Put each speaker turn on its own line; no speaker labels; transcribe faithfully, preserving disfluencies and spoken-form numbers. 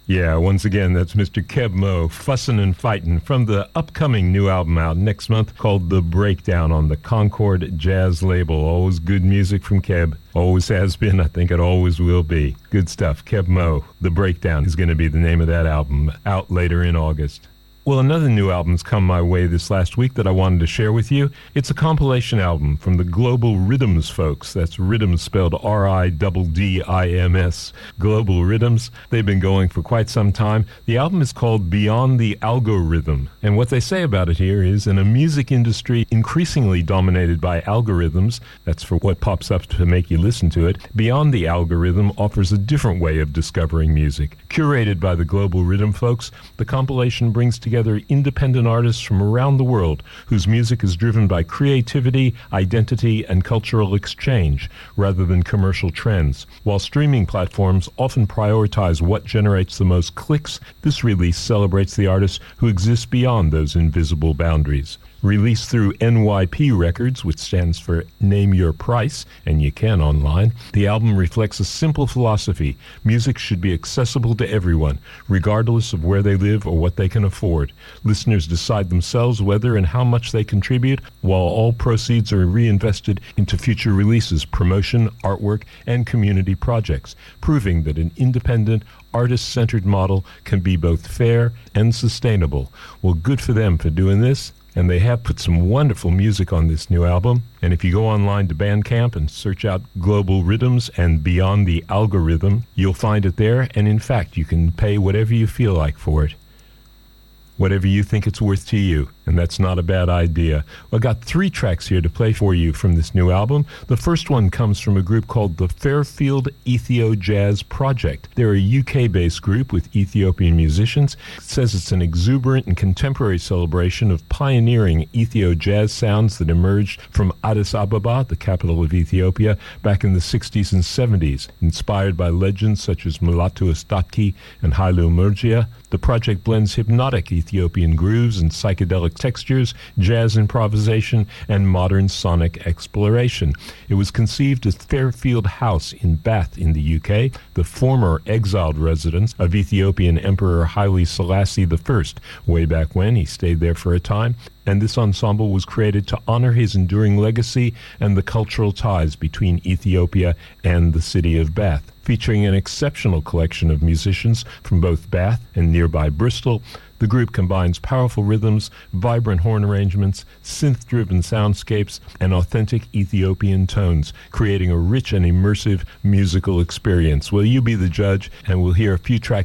Yeah, once again, that's Mister Keb Mo, Fussin' and Fightin', from the upcoming new album out next month called The Breakdown on the Concord Jazz label. Always good music from Keb. Always has been. I think it always will be. Good stuff. Keb Mo, The Breakdown is going to be the name of that album, out later in August. Well, another new album's come my way this last week that I wanted to share with you. It's a compilation album from the Global Rhythms folks. That's Rhythms spelled R I D D I M S. Global Rhythms. They've been going for quite some time. The album is called Beyond the Algorithm. And what they say about it here is, in a music industry increasingly dominated by algorithms, that's for what pops up to make you listen to it, Beyond the Algorithm offers a different way of discovering music. Curated by the Global Rhythm folks, the compilation brings together together independent artists from around the world whose music is driven by creativity, identity, and cultural exchange rather than commercial trends. While streaming platforms often prioritize what generates the most clicks, this release celebrates the artists who exist beyond those invisible boundaries. Released through N Y P Records, which stands for Name Your Price, and you can online, the album reflects a simple philosophy. Music should be accessible to everyone, regardless of where they live or what they can afford. Listeners decide themselves whether and how much they contribute, while all proceeds are reinvested into future releases, promotion, artwork, and community projects, proving that an independent, artist-centered model can be both fair and sustainable. Well, good for them for doing this. And they have put some wonderful music on this new album. And if you go online to Bandcamp and search out Global Rhythms and Beyond the Algorithm, you'll find it there. And in fact, you can pay whatever you feel like for it. Whatever you think it's worth to you. And that's not a bad idea. Well, I got three tracks here to play for you from this new album. The first one comes from a group called the Fairfield Ethio Jazz Project. They're a U K-based group with Ethiopian musicians. It says it's an exuberant and contemporary celebration of pioneering Ethio jazz sounds that emerged from Addis Ababa, the capital of Ethiopia, back in the sixties and seventies. Inspired by legends such as Mulatu Astatke and Haile Murgia, the project blends hypnotic Ethiopian grooves and psychedelic textures, jazz improvisation, and modern sonic exploration. It was conceived as Fairfield House in Bath in the U K, the former exiled residence of Ethiopian Emperor Haile Selassie the First. Way back when, he stayed there for a time, and this ensemble was created to honor his enduring legacy and the cultural ties between Ethiopia and the city of Bath. Featuring an exceptional collection of musicians from both Bath and nearby Bristol, the group combines powerful rhythms, vibrant horn arrangements, synth-driven soundscapes, and authentic Ethiopian tones, creating a rich and immersive musical experience. Will you be the judge? And we'll hear a few tracks